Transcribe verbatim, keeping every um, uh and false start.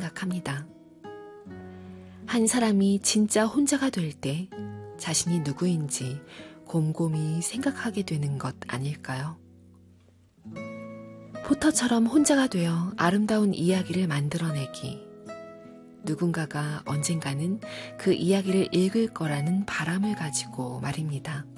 생각합니다. 한 사람이 진짜 혼자가 될 때 자신이 누구인지 곰곰이 생각하게 되는 것 아닐까요? 포터처럼 혼자가 되어 아름다운 이야기를 만들어내기. 누군가가 언젠가는 그 이야기를 읽을 거라는 바람을 가지고 말입니다.